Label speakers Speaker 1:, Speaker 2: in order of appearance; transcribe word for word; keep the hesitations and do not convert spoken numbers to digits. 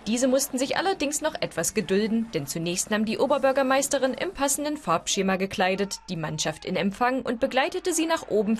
Speaker 1: Diese mussten sich allerdings noch etwas gedulden, denn zunächst nahm die Oberbürgermeisterin im passenden Farbschema gekleidet die Mannschaft in Empfang und begleitete sie nach oben